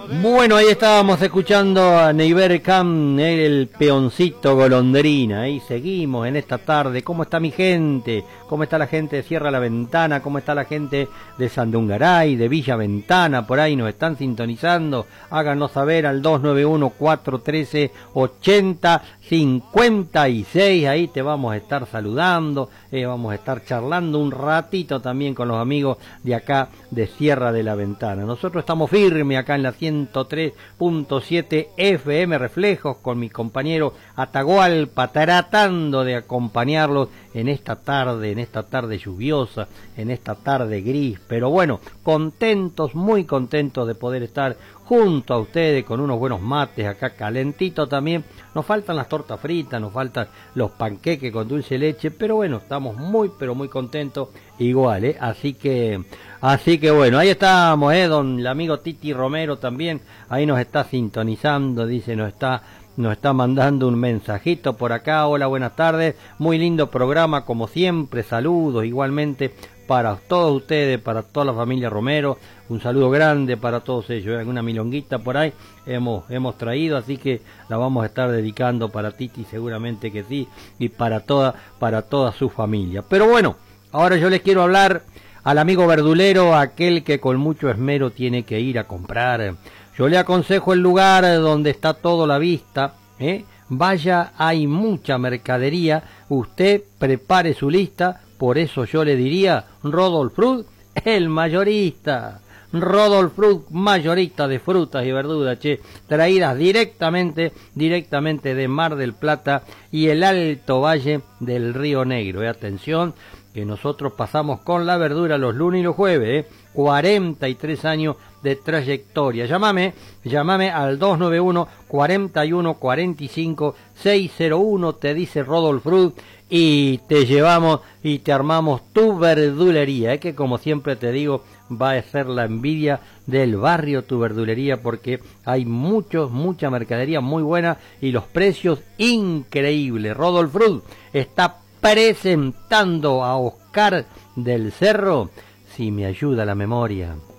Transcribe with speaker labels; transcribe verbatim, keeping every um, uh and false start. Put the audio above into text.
Speaker 1: Bueno, ahí estábamos escuchando a Neiber Cam, el peoncito golondrina, y seguimos en esta tarde. ¿Cómo está mi gente? ¿Cómo está la gente de Cierra la Ventana? ¿Cómo está la gente de Sandungaray, de Villa Ventana? Por ahí nos están sintonizando. Háganos saber al dos nueve uno, cuatro uno tres, ochenta cincuenta y seis. Ahí te vamos a estar saludando, eh, vamos a estar charlando un ratito también con los amigos de acá de Cierra de la Ventana. Nosotros estamos firmes acá en la ciento tres punto siete F M Reflejos con mi compañero Atahualpa, tratando de acompañarlos en esta tarde, en esta tarde lluviosa, en esta tarde gris, pero bueno, contentos, muy contentos de poder estar junto a ustedes con unos buenos mates acá calentitos también. Nos faltan las tortas fritas, nos faltan los panqueques con dulce de leche, pero bueno, estamos muy pero muy contentos igual, ¿eh? Así que, así que bueno, ahí estamos, ¿eh? Don el amigo Titi Romero también, ahí nos está sintonizando, dice, nos está nos está mandando un mensajito por acá. Hola, buenas tardes, muy lindo programa como siempre, saludos igualmente para todos ustedes, para toda la familia Romero, un saludo grande para todos ellos, alguna milonguita por ahí hemos hemos traído, así que la vamos a estar dedicando para Titi, seguramente que sí, y para toda para toda su familia. Pero bueno, ahora yo les quiero hablar al amigo verdulero, aquel que con mucho esmero tiene que ir a comprar. Yo le aconsejo el lugar donde está todo a la vista, ¿eh? Vaya, hay mucha mercadería, usted prepare su lista. Por eso yo le diría, Rodolf Fruit, el mayorista. Rodolf Fruit, mayorista de frutas y verduras, che, traídas directamente, directamente de Mar del Plata y el Alto Valle del Río Negro. Eh, atención, que nosotros pasamos con la verdura los lunes y los jueves, eh, cuarenta y tres años de trayectoria. Llámame, llámame al dos nueve uno, cuarenta y uno, cuarenta y cinco, seiscientos uno, te dice Rodolf Fruit, y te llevamos y te armamos tu verdulería, eh, que como siempre te digo, va a ser la envidia del barrio tu verdulería, porque hay muchos, mucha mercadería muy buena y los precios increíbles. Rodolf Fruit está presentando a Oscar del Cerro, si me ayuda la memoria.